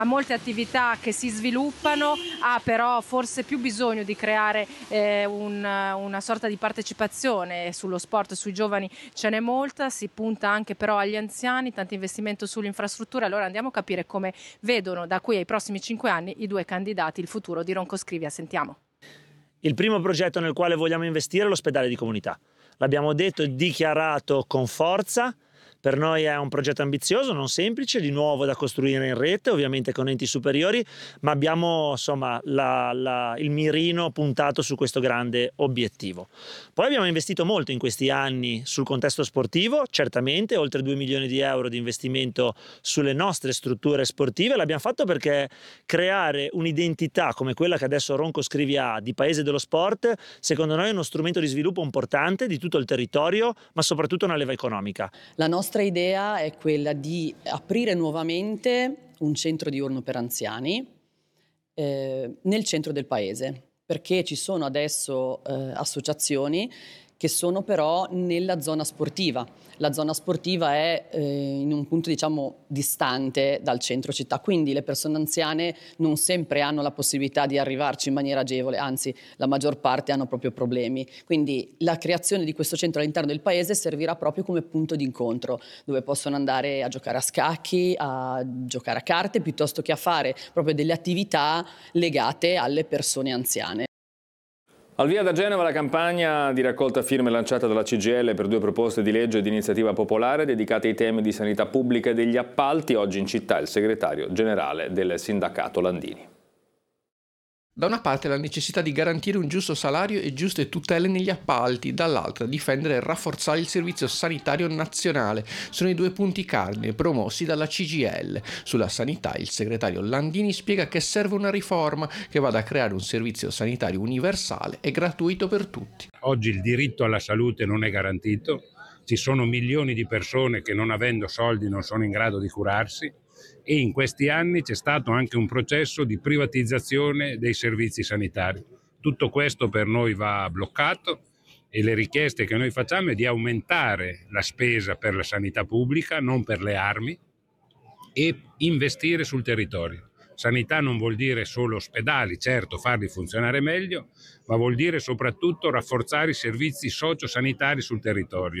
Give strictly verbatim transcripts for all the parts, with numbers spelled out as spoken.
Ha molte attività che si sviluppano, ha però forse più bisogno di creare eh, un, una sorta di partecipazione sullo sport, sui giovani ce n'è molta, si punta anche però agli anziani, tanto investimento sull'infrastruttura. Allora andiamo a capire come vedono da qui ai prossimi cinque anni i due candidati il futuro di Ronco Scrivia. Sentiamo. Il primo progetto nel quale vogliamo investire è l'ospedale di comunità. L'abbiamo detto e dichiarato con forza. Per noi è un progetto ambizioso, non semplice, di nuovo da costruire in rete, ovviamente con enti superiori, ma abbiamo insomma la, la, il mirino puntato su questo grande obiettivo. Poi abbiamo investito molto in questi anni sul contesto sportivo, certamente, oltre due milioni di euro di investimento sulle nostre strutture sportive. L'abbiamo fatto perché creare un'identità come quella che adesso Ronco Scrivia ha, di paese dello sport, secondo noi è uno strumento di sviluppo importante di tutto il territorio, ma soprattutto una leva economica. La nostra La nostra idea è quella di aprire nuovamente un centro diurno per anziani eh, nel centro del paese, perché ci sono adesso eh, associazioni che sono però nella zona sportiva. La zona sportiva è eh, in un punto, diciamo, distante dal centro città, quindi le persone anziane non sempre hanno la possibilità di arrivarci in maniera agevole, anzi la maggior parte hanno proprio problemi. Quindi la creazione di questo centro all'interno del paese servirà proprio come punto d'incontro, dove possono andare a giocare a scacchi, a giocare a carte, piuttosto che a fare proprio delle attività legate alle persone anziane. Al via da Genova la campagna di raccolta firme lanciata dalla C G I L per due proposte di legge di iniziativa popolare dedicate ai temi di sanità pubblica e degli appalti. Oggi in città il segretario generale del sindacato Landini. Da una parte la necessità di garantire un giusto salario e giuste tutele negli appalti, dall'altra difendere e rafforzare il servizio sanitario nazionale. Sono i due punti cardine promossi dalla C G I L. Sulla sanità il segretario Landini spiega che serve una riforma che vada a creare un servizio sanitario universale e gratuito per tutti. Oggi il diritto alla salute non è garantito, ci sono milioni di persone che non avendo soldi non sono in grado di curarsi. E in questi anni c'è stato anche un processo di privatizzazione dei servizi sanitari. Tutto questo per noi va bloccato e le richieste che noi facciamo è di aumentare la spesa per la sanità pubblica, non per le armi, e investire sul territorio. Sanità non vuol dire solo ospedali, certo farli funzionare meglio, ma vuol dire soprattutto rafforzare i servizi sociosanitari sul territorio.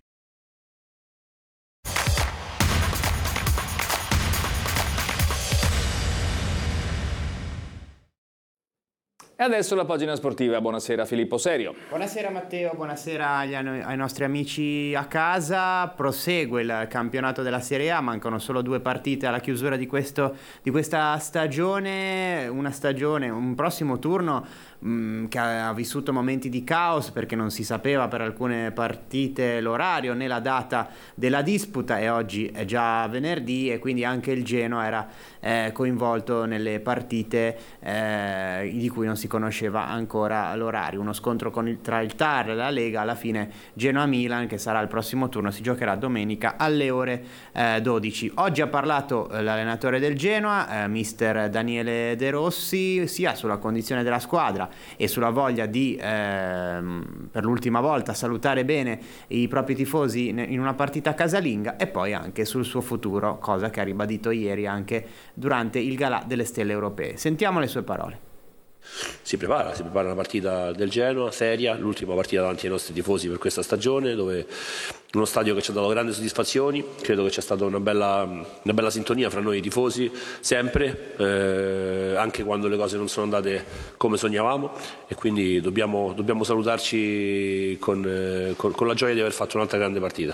E adesso la pagina sportiva. Buonasera Filippo Serio. Buonasera Matteo, buonasera agli, ai nostri amici a casa. Prosegue il campionato della Serie A, mancano solo due partite alla chiusura di, questo, di questa stagione, una stagione, un prossimo turno mh, che ha vissuto momenti di caos perché non si sapeva per alcune partite l'orario né la data della disputa, e oggi è già venerdì e quindi anche il Genoa era eh, coinvolto nelle partite eh, di cui non si conosceva ancora l'orario. Uno scontro con il, tra il T A R e la Lega, alla fine Genoa-Milan, che sarà il prossimo turno, si giocherà domenica alle ore eh, dodici. Oggi ha parlato eh, l'allenatore del Genoa, eh, mister Daniele De Rossi, sia sulla condizione della squadra e sulla voglia di eh, per l'ultima volta salutare bene i propri tifosi in una partita casalinga, e poi anche sul suo futuro, cosa che ha ribadito ieri anche durante il galà delle stelle europee. Sentiamo le sue parole. Si prepara, si prepara una partita del Genoa seria, l'ultima partita davanti ai nostri tifosi per questa stagione, dove uno stadio che ci ha dato grandi soddisfazioni. Credo che c'è stata una bella, una bella sintonia fra noi tifosi sempre, eh, anche quando le cose non sono andate come sognavamo, e quindi dobbiamo, dobbiamo salutarci con, eh, con, con la gioia di aver fatto un'altra grande partita.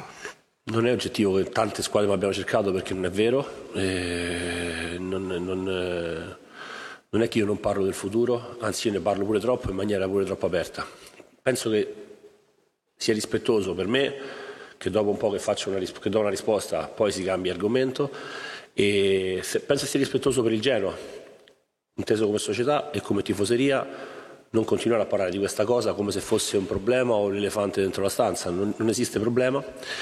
Non è oggettivo che tante squadre abbiamo cercato, perché non è vero, eh, non, non eh, Non è che io non parlo del futuro, anzi io ne parlo pure troppo, in maniera pure troppo aperta. Penso che sia rispettoso per me che dopo un po' che, faccio una, che do una risposta poi si cambia argomento, e se, penso sia rispettoso per il Genoa, inteso come società e come tifoseria, non continuare a parlare di questa cosa come se fosse un problema o un elefante dentro la stanza. Non, non esiste problema,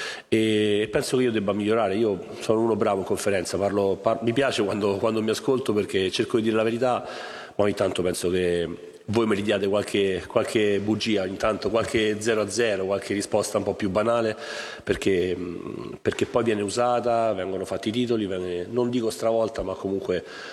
e penso che io debba migliorare. Io sono uno bravo in conferenza, parlo, par- mi piace quando, quando mi ascolto, perché cerco di dire la verità, ma ogni tanto penso che voi mi ridiate qualche, qualche bugia, ogni tanto qualche zero a zero, qualche risposta un po' più banale, perché, perché poi viene usata, vengono fatti i titoli, viene, non dico stravolta, ma comunque